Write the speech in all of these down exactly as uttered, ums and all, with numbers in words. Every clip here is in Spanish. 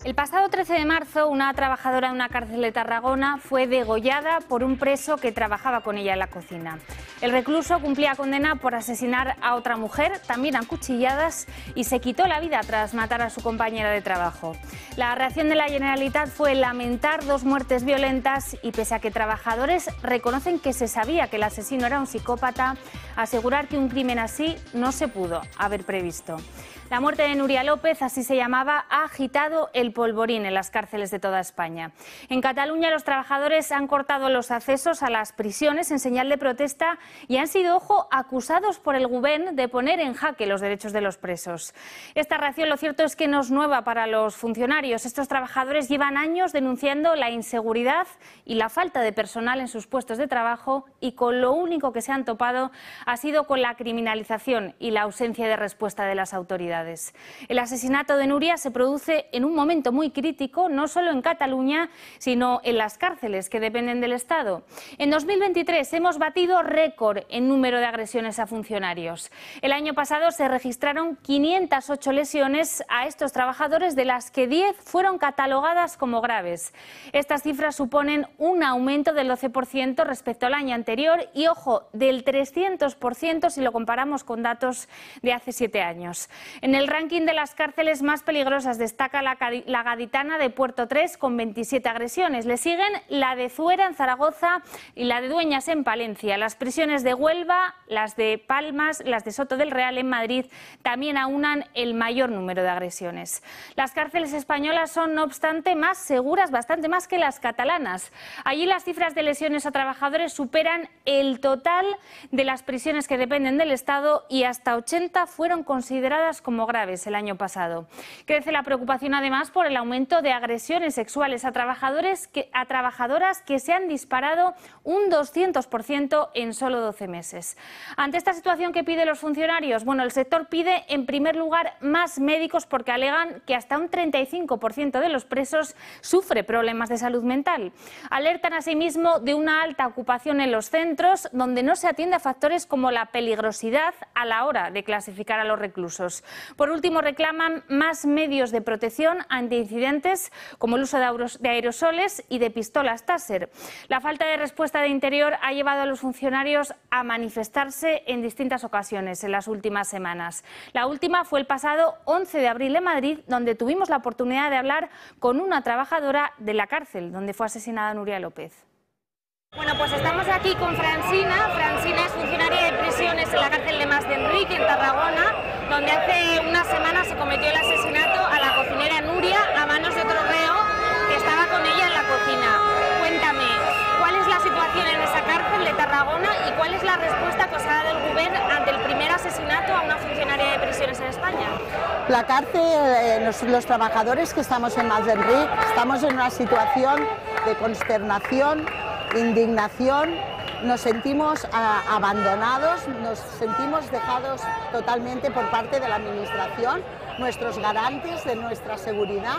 El pasado trece de marzo, una trabajadora de una cárcel de Tarragona fue degollada por un preso que trabajaba con ella en la cocina. El recluso cumplía condena por asesinar a otra mujer, también a cuchilladas, y se quitó la vida tras matar a su compañera de trabajo. La reacción de la Generalitat fue lamentar dos muertes violentas y, pese a que trabajadores reconocen que se sabía que el asesino era un psicópata, asegurar que un crimen así no se pudo haber previsto. La muerte de Nuria López, así se llamaba, ha agitado el polvorín en las cárceles de toda España. En Cataluña, los trabajadores han cortado los accesos a las prisiones en señal de protesta y han sido, ojo, acusados por el Govern de poner en jaque los derechos de los presos. Esta reacción, lo cierto es que no es nueva para los funcionarios. Estos trabajadores llevan años denunciando la inseguridad y la falta de personal en sus puestos de trabajo, y con lo único que se han topado ha sido con la criminalización y la ausencia de respuesta de las autoridades. El asesinato de Nuria se produce en un momento muy crítico, no solo en Cataluña, sino en las cárceles que dependen del Estado. En dos mil veintitrés hemos batido récord en número de agresiones a funcionarios. El año pasado se registraron quinientas ocho lesiones a estos trabajadores, de las que diez fueron catalogadas como graves. Estas cifras suponen un aumento del doce por ciento respecto al año anterior y, ojo, del trescientos por ciento si lo comparamos con datos de hace siete años. En el ranking de las cárceles más peligrosas destaca la, la Gaditana de Puerto tres con veintisiete agresiones. Le siguen la de Zuera en Zaragoza y la de Dueñas en Palencia. Las prisiones de Huelva, las de Palmas, las de Soto del Real en Madrid también aunan el mayor número de agresiones. Las cárceles españolas son, no obstante, más seguras, bastante más que las catalanas. Allí las cifras de lesiones a trabajadores superan el total de las prisiones que dependen del Estado, y hasta ochenta fueron consideradas como graves el año pasado. Crece la preocupación, además, por el aumento de agresiones sexuales a trabajadores que, a trabajadoras que se han disparado un doscientos por ciento en solo doce meses. Ante esta situación, ¿qué pide los funcionarios? Bueno, el sector pide, en primer lugar, más médicos, porque alegan que hasta un treinta y cinco por ciento de los presos sufre problemas de salud mental. Alertan asimismo de una alta ocupación en los centros, donde no se atiende a factores como la peligrosidad a la hora de clasificar a los reclusos. Por último, reclaman más medios de protección ante incidentes, como el uso de aerosoles y de pistolas Taser. La falta de respuesta de Interior ha llevado a los funcionarios a manifestarse en distintas ocasiones en las últimas semanas. La última fue el pasado once de abril en Madrid, donde tuvimos la oportunidad de hablar con una trabajadora de la cárcel donde fue asesinada Nuria López. Bueno, pues estamos aquí con Francina. Francina es funcionaria de prisiones en la cárcel de Mas de Enrique, en Tarragona, donde hace una semana se cometió el asesinato a la cocinera Nuria a manos de otro reo que estaba con ella en la cocina. Cuéntame, ¿cuál es la situación en esa cárcel de Tarragona y cuál es la respuesta que os ha dado el Govern ante el primer asesinato a una funcionaria de prisiones en España? La cárcel, eh, los, los trabajadores que estamos en Mas de Enrique, estamos en una situación de consternación, indignación. Nos sentimos a, abandonados, nos sentimos dejados totalmente por parte de la Administración, nuestros garantes de nuestra seguridad.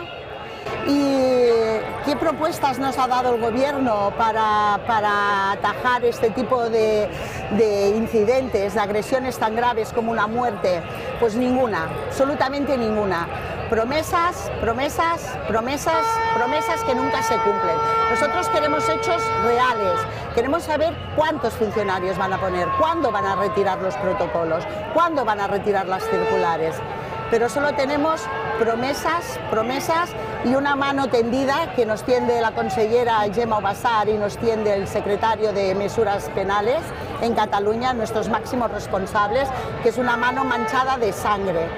¿Y qué propuestas nos ha dado el Gobierno para, para atajar este tipo de, de incidentes, de agresiones tan graves como una muerte? Pues ninguna, absolutamente ninguna. Promesas, promesas, promesas, promesas que nunca se cumplen. Nosotros queremos hechos reales, queremos saber cuántos funcionarios van a poner, cuándo van a retirar los protocolos, cuándo van a retirar las circulares. Pero solo tenemos promesas, promesas y una mano tendida que nos tiende la consellera Gemma Obassar y nos tiende el secretario de Mesuras Penales en Cataluña, nuestros máximos responsables, que es una mano manchada de sangre.